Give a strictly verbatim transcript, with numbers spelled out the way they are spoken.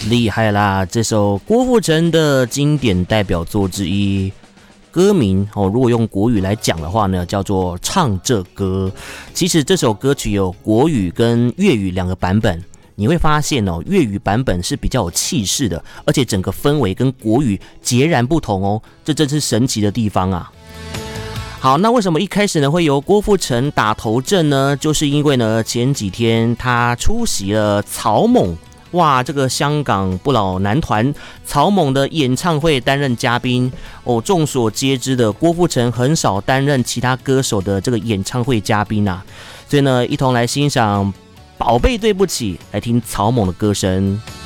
厉害啦！这首郭富城的经典代表作之一，歌名哦，如果用国语来讲的话呢，叫做《唱这歌》。其实这首歌曲有国语跟粤语两个版本，你会发现哦，粤语版本是比较有气势的，而且整个氛围跟国语截然不同哦，这真是神奇的地方啊！好，那为什么一开始呢会由郭富城打头阵呢？就是因为呢前几天他出席了草蜢。哇，这个香港不老男团草蜢的演唱会担任嘉宾哦。众所皆知的，郭富城很少担任其他歌手的这个演唱会嘉宾啊，所以呢，一同来欣赏《宝贝对不起》，来听草蜢的歌声。